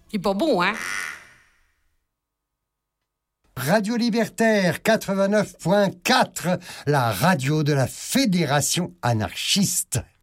C'est pas bon, hein? Radio Libertaire 89.4, la radio de la Fédération anarchiste.